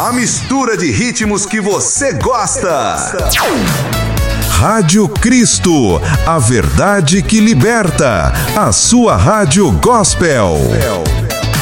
A mistura de ritmos que você gosta. Rádio Cristo, a verdade que liberta. A sua rádio gospel.